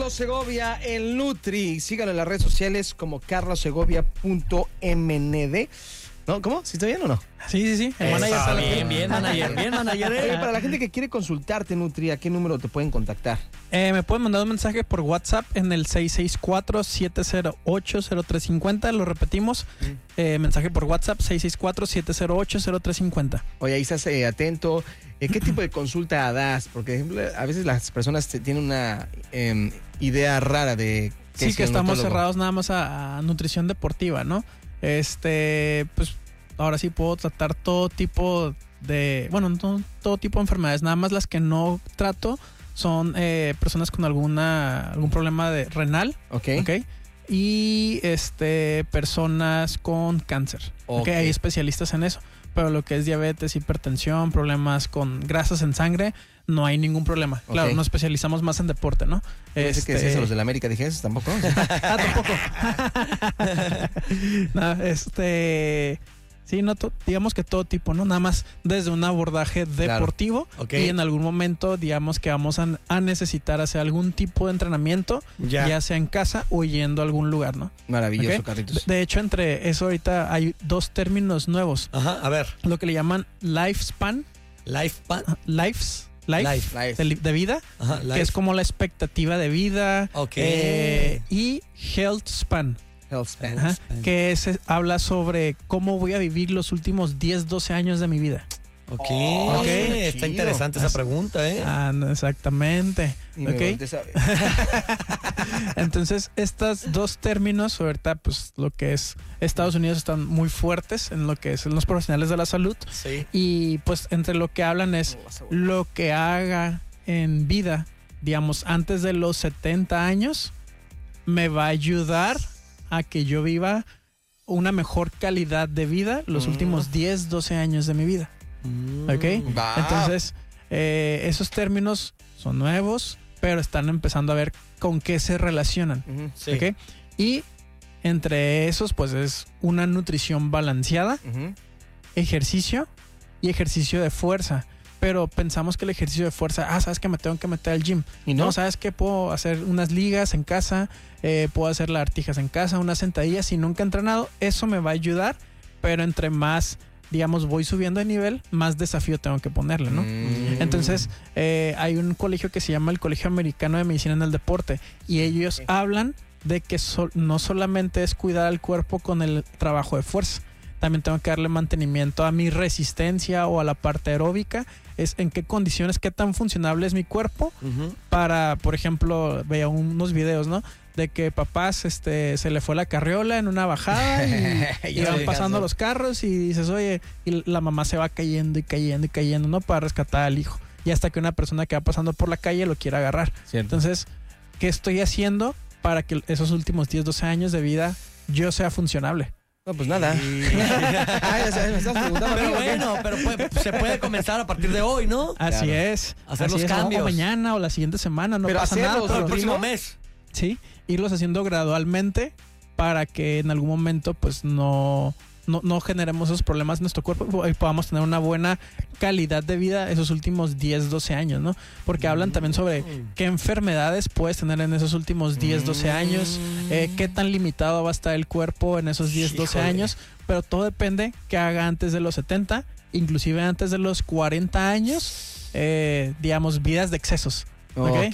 Carlos Segovia, el Nutri. Síganlo en las redes sociales como carlossegovia.mnd. ¿No? ¿Cómo? ¿Sí está bien o no? Sí. El manager Está sale bien, manager. Oye, para la gente que quiere consultarte, Nutri, ¿a qué número te pueden contactar? Me pueden mandar un mensaje por WhatsApp en el 664-708-0350. Lo repetimos. Mensaje por WhatsApp 664-708-0350. Oye, ahí estás atento. ¿Qué tipo de consulta das? Porque, por ejemplo, a veces las personas tienen una idea rara de qué Sí, es que el estamos odontólogo. cerrados nada más a nutrición deportiva, ¿no? Pues ahora sí puedo tratar todo tipo de, bueno, no todo tipo de enfermedades, nada más las que no trato son personas con algún problema de renal, Ok. y personas con cáncer. Ok. Hay especialistas en eso, pero lo que es diabetes, hipertensión, problemas con grasas en sangre, no hay ningún problema. Ok. Claro, nos especializamos más en deporte, ¿no? Pensé que decías a los de la América, dije eso tampoco. Tampoco. No, sí, no, digamos que todo tipo, ¿no? Nada más desde un abordaje deportivo. Ok. Y en algún momento, digamos que vamos a necesitar hacer algún tipo de entrenamiento, ya sea en casa o yendo a algún lugar, ¿no? Maravilloso, Ok. Carlitos. De hecho, entre eso ahorita hay dos términos nuevos. Ajá, a ver. Lo que le llaman lifespan, Life. life Life. de vida, Ajá, que es como la expectativa de vida. Ok. Y health span. Health span. Ajá, que habla sobre cómo voy a vivir los últimos 10, 12 años de mi vida. Ok. Oh, Está chido. interesante esa pregunta, ¿eh? No, exactamente. Y me Ok. volteé a ver. Entonces, estos dos términos, ahorita, pues lo que es Estados Unidos están muy fuertes en lo que es en los profesionales de la salud. Sí. Y pues entre lo que hablan es lo que haga en vida, digamos, antes de los 70 años, me va a ayudar a que yo viva una mejor calidad de vida los últimos 10, 12 años de mi vida. ¿Ok? Va. Entonces, esos términos son nuevos, pero están empezando a ver con qué se relacionan. Ujú, Sí. ¿Ok? Y entre esos, pues es una nutrición balanceada, ujú. ejercicio y ejercicio de fuerza. Pero pensamos que el ejercicio de fuerza, sabes que me tengo que meter al gym. ¿Y no? sabes que puedo hacer unas ligas en casa, puedo hacer lagartijas en casa, unas sentadillas. Si nunca he entrenado, eso me va a ayudar, pero entre más, digamos, voy subiendo de nivel, más desafío tengo que ponerle, ¿no? Entonces, hay un colegio que se llama el Colegio Americano de Medicina en el Deporte, y ellos hablan de que no solamente es cuidar al cuerpo con el trabajo de fuerza, también tengo que darle mantenimiento a mi resistencia o a la parte aeróbica, es en qué condiciones, qué tan funcionable es mi cuerpo para, por ejemplo, veía unos videos, ¿no? De que papás se le fue la carriola en una bajada y van pasando los carros y dices, oye, y la mamá se va cayendo y cayendo y cayendo, ¿no? Para rescatar al hijo. Y hasta que una persona que va pasando por la calle lo quiera agarrar. Cierto. Entonces, ¿qué estoy haciendo para que esos últimos 10, 12 años de vida yo sea funcionable? No, pues nada. Me estás preguntando. Pero amigo, ¿qué? bueno, se puede comenzar a partir de hoy, ¿no? Así Claro. es. Hacer Así los es, cambios. O mañana o la siguiente semana, no Pero pasa hacerlos, nada. Para el Pero, próximo ¿no? mes. sí, irlos haciendo gradualmente para que en algún momento pues no generemos esos problemas en nuestro cuerpo y podamos tener una buena calidad de vida esos últimos 10, 12 años, ¿no? Porque hablan también sobre qué enfermedades puedes tener en esos últimos 10, 12 años, qué tan limitado va a estar el cuerpo en esos 10, 12 Híjole. años, pero todo depende qué haga antes de los 70, inclusive antes de los 40 años, digamos, vidas de excesos. ¿Ok? Ok.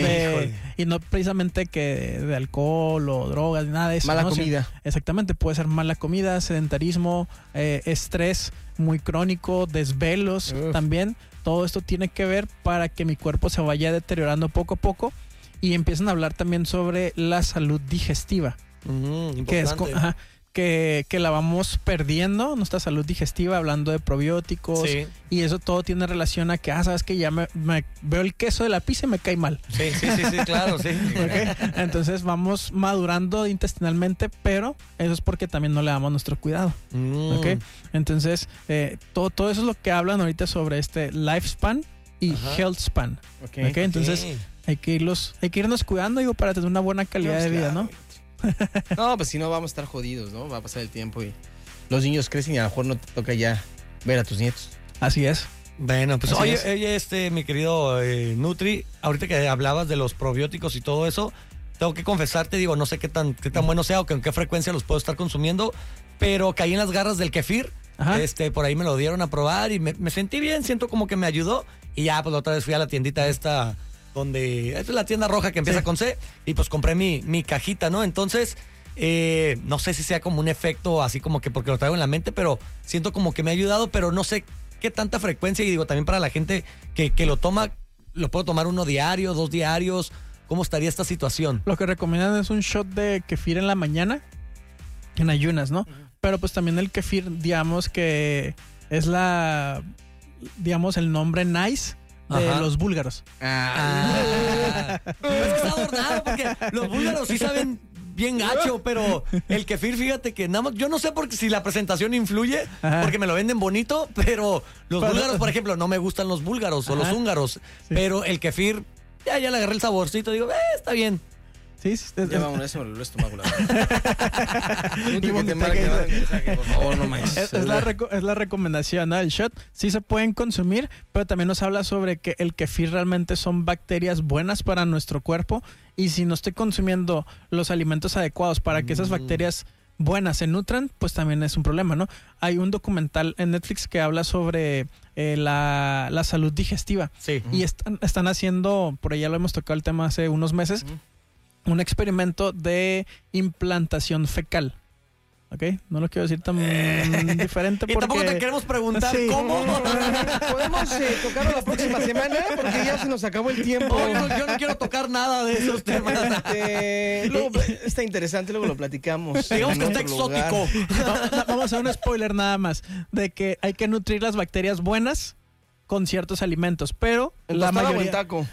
Y no precisamente que de alcohol o drogas, ni nada de eso. Mala ¿no? comida. Exactamente, puede ser mala comida, sedentarismo, estrés muy crónico, desvelos también. Todo esto tiene que ver para que mi cuerpo se vaya deteriorando poco a poco, y empiezan a hablar también sobre la salud digestiva, que es Importante. que la vamos perdiendo, nuestra salud digestiva, hablando de probióticos, Sí. y eso todo tiene relación a que, sabes que ya me veo el queso de la pizza y me cae mal. Sí, claro, sí. ¿Ok? Entonces vamos madurando intestinalmente, pero eso es porque también no le damos nuestro cuidado. ¿Ok? Entonces, todo eso es lo que hablan ahorita sobre este lifespan y Ajá. health span. Ok. ¿Ok? Entonces, hay que irnos cuidando, digo, para tener una buena calidad de vida, ¿no? No, pues si no vamos a estar jodidos, ¿no? Va a pasar el tiempo y los niños crecen y a lo mejor no te toca ya ver a tus nietos. Así es. Bueno, pues Así oye, mi querido Nutri, ahorita que hablabas de los probióticos y todo eso, tengo que confesarte, digo, no sé qué tan bueno sea o con qué frecuencia los puedo estar consumiendo, pero caí en las garras del kefir. Ajá. Por ahí me lo dieron a probar y me sentí bien, siento como que me ayudó. Y ya, pues la otra vez fui a la tiendita esta, esta es la tienda roja que empieza Sí. con C, y pues compré mi cajita, ¿no? Entonces, no sé si sea como un efecto así como que porque lo traigo en la mente, pero siento como que me ha ayudado, pero no sé qué tanta frecuencia. Y digo, también para la gente que lo toma, ¿lo puedo tomar 1 diario, 2 diarios? ¿Cómo estaría esta situación? Lo que recomiendan es un shot de kefir en la mañana, en ayunas, ¿no? Pero pues también el kefir, digamos que es el nombre nice de Ajá. los búlgaros. Pero es que está adornado porque los búlgaros sí saben bien gacho, pero el kefir, fíjate que nada más, yo no sé si la presentación influye, Ajá. porque me lo venden bonito, pero los Pero- búlgaros, por ejemplo, no me gustan los búlgaros o los Ajá. húngaros, pero el kefir, ya le agarré el saborcito, digo, está bien. Sí, sí, Ya vamos, ya se me olvidó el estómago. Que te marque vomité. un mensaje, por favor, no más. Es la recomendación, ¿no? El shot sí se pueden consumir, pero también nos habla sobre que el kefir realmente son bacterias buenas para nuestro cuerpo, y si no estoy consumiendo los alimentos adecuados para que esas bacterias buenas se nutran, pues también es un problema, ¿no? Hay un documental en Netflix que habla sobre la salud digestiva. Sí. Y están haciendo, por ahí ya lo hemos tocado el tema hace unos meses, un experimento de implantación fecal. ¿Ok? No lo quiero decir tan diferente Y porque... tampoco te queremos preguntar Sí. cómo. Podemos tocarlo la próxima semana porque ya se nos acabó el tiempo. Yo no quiero tocar nada de esos temas. Luego está interesante, luego lo platicamos. Digamos que en está otro lugar. exótico. Vamos a un spoiler nada más, de que hay que nutrir las bacterias buenas con ciertos alimentos, pero En la tostada o en mayoría... taco.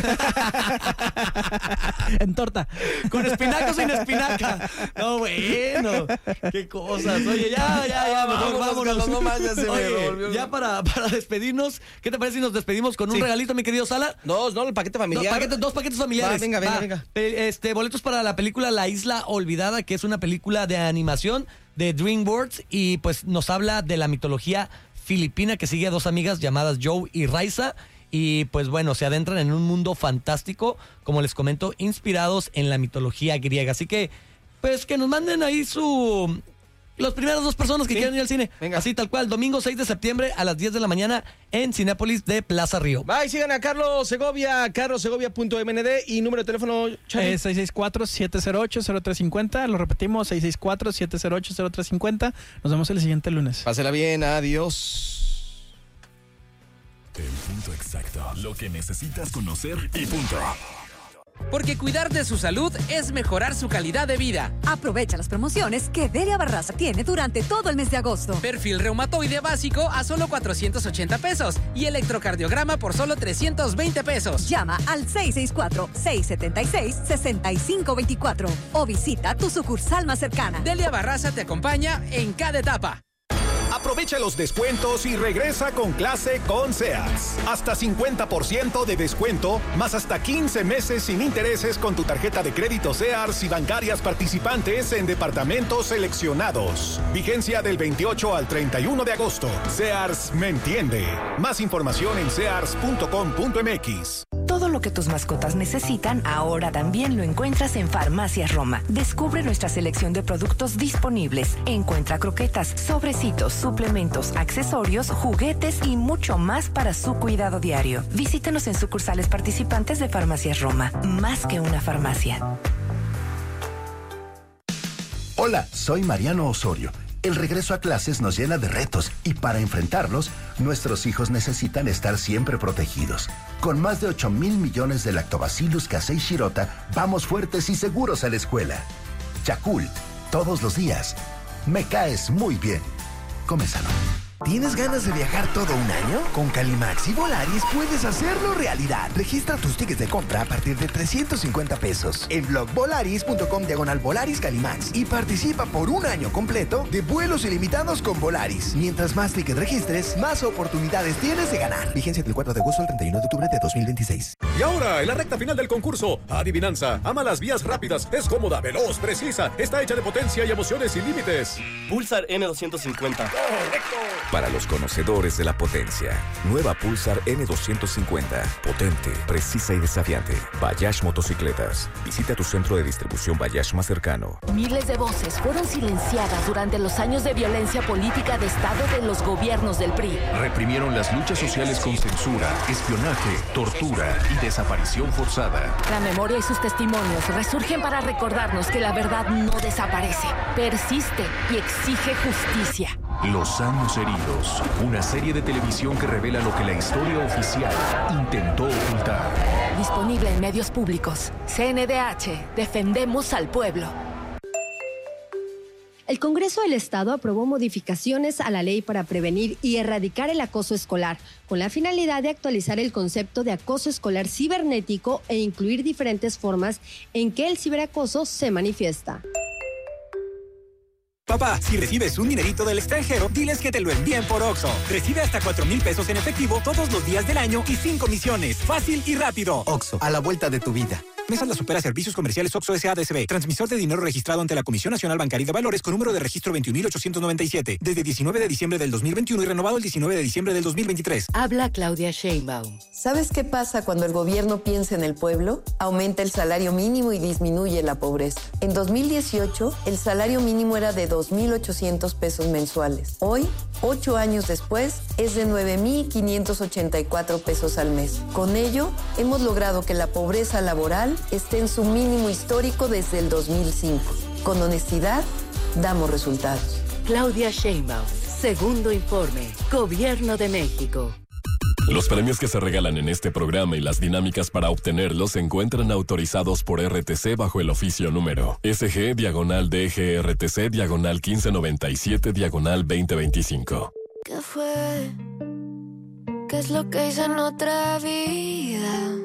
En torta. Con espinaca o sin espinaca. No, bueno. Qué cosas. Oye, ya, mejor vámonos. No más, ya se me Oye, revolvió. ya para despedirnos, ¿qué te parece si nos despedimos con un Sí. regalito, mi querido Sala? Dos, ¿no? El paquete familiar. Dos paquetes familiares. Va, venga. Boletos para la película La Isla Olvidada, que es una película de animación de DreamWorks, y pues nos habla de la mitología filipina, que sigue a 2 amigas llamadas Joe y Raisa, y pues bueno, se adentran en un mundo fantástico, como les comento, inspirados en la mitología griega. Así que, pues que nos manden ahí los primeras 2 personas que quieran ir al cine. Venga. Así tal cual, domingo 6 de septiembre a las 10 de la mañana en Cinépolis de Plaza Río. Bye, sigan a Carlos Segovia, carlossegovia.mnd y número de teléfono, Charlie. 664-708-0350. Lo repetimos, 664-708-0350. Nos vemos el siguiente lunes. Pásela bien, adiós. El punto exacto. Lo que necesitas conocer y punto. Porque cuidar de su salud es mejorar su calidad de vida. Aprovecha las promociones que Delia Barraza tiene durante todo el mes de agosto. Perfil reumatoide básico a solo 480 pesos y electrocardiograma por solo 320 pesos. Llama al 664-676-6524 o visita tu sucursal más cercana. Delia Barraza te acompaña en cada etapa. Aprovecha los descuentos y regresa con clase con Sears. Hasta 50% de descuento, más hasta 15 meses sin intereses con tu tarjeta de crédito Sears y bancarias participantes en departamentos seleccionados. Vigencia del 28 al 31 de agosto. Sears me entiende. Más información en sears.com.mx. Todo lo que tus mascotas necesitan ahora también lo encuentras en Farmacias Roma. Descubre nuestra selección de productos disponibles. Encuentra croquetas, sobrecitos, suplementos, accesorios, juguetes y mucho más para su cuidado diario. Visítenos en sucursales participantes de Farmacias Roma. Más que una farmacia. Hola, soy Mariano Osorio. El regreso a clases nos llena de retos y para enfrentarlos, nuestros hijos necesitan estar siempre protegidos. Con más de 8,000 millones de Lactobacillus casei shirota, vamos fuertes y seguros a la escuela. Yakult, todos los días. Me caes muy bien. Come sano. ¿Tienes ganas de viajar todo un año? Con Calimax y Volaris puedes hacerlo realidad. Registra tus tickets de compra a partir de 350 pesos en blogvolaris.com/Volaris Calimax y participa por un año completo de vuelos ilimitados con Volaris. Mientras más tickets registres, más oportunidades tienes de ganar. Vigencia del 4 de agosto al 31 de octubre de 2026. Y ahora, en la recta final del concurso, adivinanza, ama las vías rápidas, es cómoda, veloz, precisa, está hecha de potencia y emociones sin límites. Pulsar N250. ¡Correcto! Para los conocedores de la potencia, nueva Pulsar N250. Potente, precisa y desafiante. Bayash Motocicletas. Visita tu centro de distribución Bayash más cercano. Miles de voces fueron silenciadas durante los años de violencia política de Estado de los gobiernos del PRI. Reprimieron las luchas sociales con censura, espionaje, tortura y desaparición forzada. La memoria y sus testimonios resurgen para recordarnos que la verdad no desaparece, persiste y exige justicia. Los años heridos, una serie de televisión que revela lo que la historia oficial intentó ocultar. Disponible en medios públicos. CNDH, defendemos al pueblo. El Congreso del Estado aprobó modificaciones a la ley para prevenir y erradicar el acoso escolar, con la finalidad de actualizar el concepto de acoso escolar cibernético e incluir diferentes formas en que el ciberacoso se manifiesta. Papá, si recibes un dinerito del extranjero, diles que te lo envíen por Oxxo. Recibe hasta 4,000 pesos en efectivo todos los días del año y sin comisiones. Fácil y rápido. Oxxo, a la vuelta de tu vida. Mesa la Supera Servicios Comerciales Oxxo S.A.D.C.B. Transmisor de dinero registrado ante la Comisión Nacional Bancaria de Valores con número de registro 21.897. Desde 19 de diciembre del 2021 y renovado el 19 de diciembre del 2023. Habla Claudia Sheinbaum. ¿Sabes qué pasa cuando el gobierno piensa en el pueblo? Aumenta el salario mínimo y disminuye la pobreza. En 2018, el salario mínimo era de 2,800 pesos mensuales. Hoy, 8 años después, es de 9,584 pesos al mes. Con ello, hemos logrado que la pobreza laboral esté en su mínimo histórico desde el 2005. Con honestidad, damos resultados. Claudia Sheinbaum, segundo informe, Gobierno de México. Los premios que se regalan en este programa y las dinámicas para obtenerlos se encuentran autorizados por RTC bajo el oficio número SG/DGRTC/1597/2025. ¿Qué fue? ¿Qué es lo que hice en otra vida?